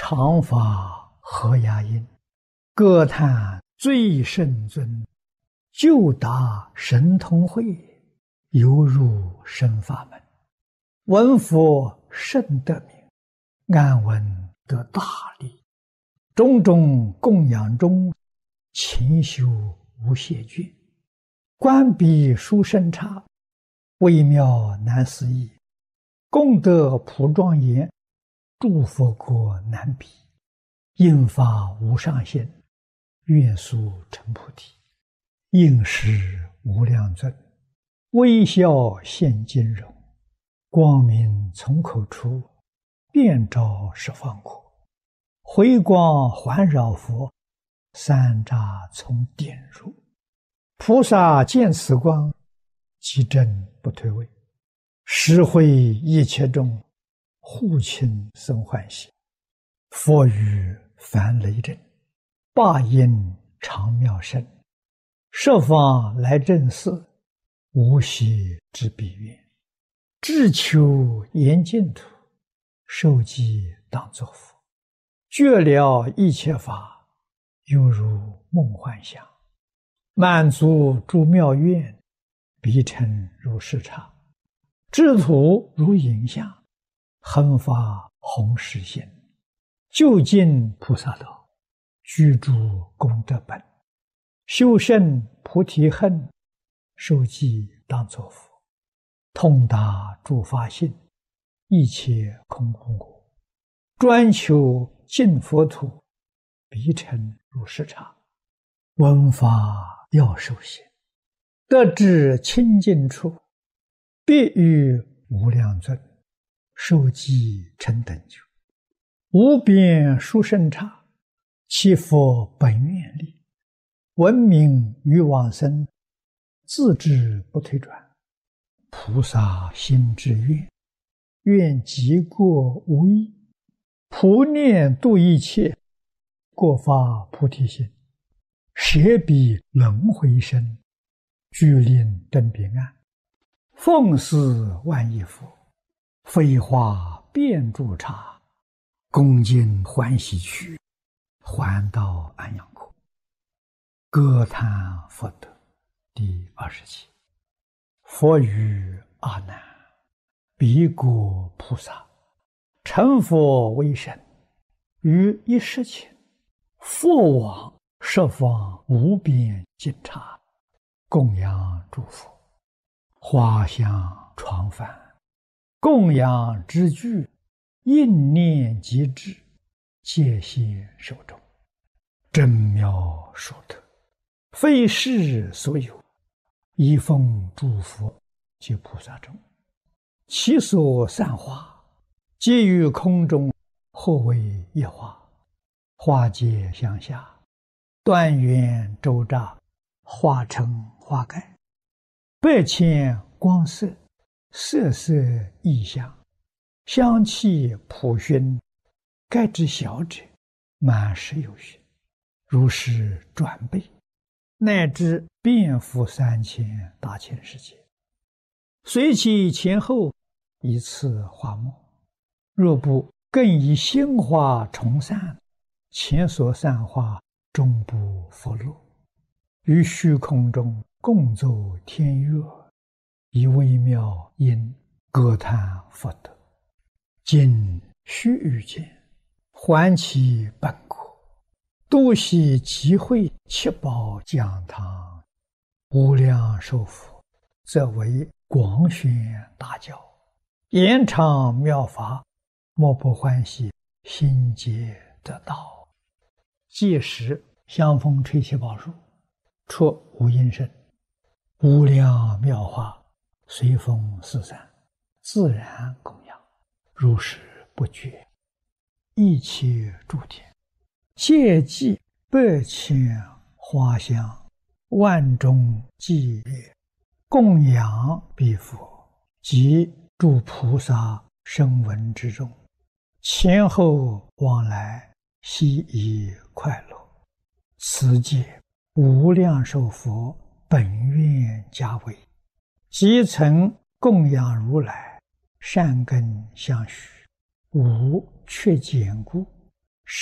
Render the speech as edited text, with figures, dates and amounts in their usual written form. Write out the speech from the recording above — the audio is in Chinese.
常法合牙音，歌叹最圣尊，就达神通会，犹入深法门。闻佛甚得名，安闻得大利。种种供养中，勤修无懈倦。观彼殊胜刹，微妙难思议。功德普庄严，诸佛国难比。应发无上限，愿速成菩提。应时无量尊，微笑现金容。光明从口出，遍照十方国。回光环绕佛，三匝从点入。菩萨见此光，即正不退位。实会一切众，护亲生欢喜。佛语凡雷震，霸音常妙声。设方来正寺，无息之彼愿。志求严净土，受记当作佛。觉了一切法，犹如梦幻想。满足诸妙愿，彼尘如视察。智土如影像，恒发弘誓心。究竟菩萨道，居住功德本。修胜菩提恨，受记当作佛。通达诸法性，一切空无我。专求净佛土，彼尘如视察。闻法要受行，得至清净处，必遇无量尊，受记成等觉。无边殊胜刹，其佛本愿力。闻名于往生，自知不退转。菩萨心之愿，愿极过无异。普念度一切，过发菩提心。舍彼轮回身，具令登彼岸。奉祀万亿佛，飞化遍诸刹。恭敬欢喜去，还到安阳国。歌叹佛德第27。佛语阿难：彼国菩萨，成佛为身，于一时前，佛往十方无边尽刹，供养诸佛。花香床幡，供养之具，应念即至，戒现手中。真妙殊特，非世所有。一奉诸佛及菩萨中，其所散花，皆于空中，或为一花。花结相下，端圆周匝，花成花盖。百千光色，色色异香，香气普熏。盖之小者，满室有余，如是转倍，乃至遍覆3000大千世界。随其前后，以次花末。若不更以新花重散，前所散花终不复落。于虚空中共奏天乐，以微妙音歌叹佛德。今须臾间，还其本国。多悉集会七宝讲堂，无量寿佛，则为广宣大教，延长妙法，莫不欢喜，心皆得道。届时香风吹七宝树，出无音声，无量妙法随风四散，自然供养，如是不绝。一切诸天皆记百千花香，万众伎乐，供养彼佛及诸菩萨声闻之中，前后往来，悉以快乐。此界无量寿佛本愿家为，即曾供养如来，善根相续，无缺坚固，